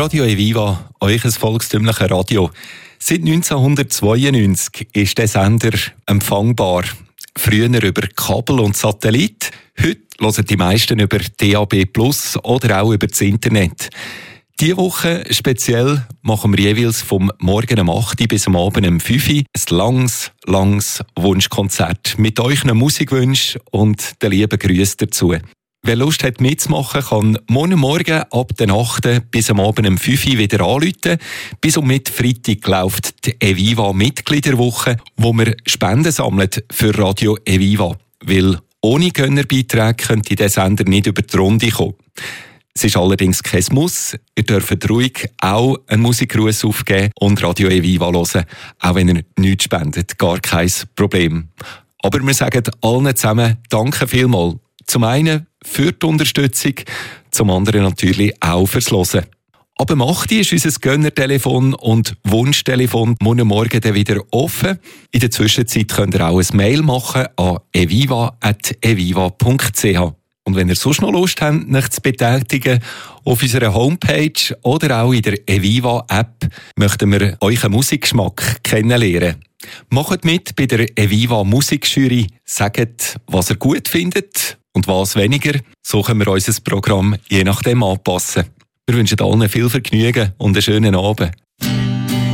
Radio Eviva, euch ein volkstümliches Radio. Seit 1992 ist der Sender empfangbar. Früher über Kabel und Satellit. Heute hören die meisten über DAB+ oder auch über das Internet. Diese Woche speziell machen wir jeweils vom Morgen um 8 Uhr bis am Abend um 5 Uhr ein langes Wunschkonzert mit euch einem Musikwunsch und den lieben Grüßen dazu. Wer Lust hat mitzumachen, kann morgen ab der 8. bis am Abend um 5 Uhr wieder anrufen. Bis um Freitag läuft die Eviva Mitgliederwoche, wo wir Spenden sammeln für Radio Eviva. Weil ohne Gönnerbeiträge könnte der Sender nicht über die Runde kommen. Es ist allerdings kein Muss. Ihr dürft ruhig auch einen Musikgruß aufgeben und Radio Eviva hören, auch wenn ihr nichts spendet. Gar kein Problem. Aber wir sagen allen zusammen Danke vielmals. Zum einen für die Unterstützung, zum anderen natürlich auch fürs Hören. Ab 8 Uhr ist unser Gönnertelefon und Wunschtelefon morgen dann wieder offen. In der Zwischenzeit könnt ihr auch ein Mail machen an eviva@eviva.ch. Und wenn ihr sonst noch Lust habt, euch zu betätigen, auf unserer Homepage oder auch in der Eviva-App, möchten wir euren Musikgeschmack kennenlernen. Macht mit bei der Eviva Musikjury, sagt, was ihr gut findet und was weniger. So können wir unser Programm je nachdem anpassen. Wir wünschen allen viel Vergnügen und einen schönen Abend.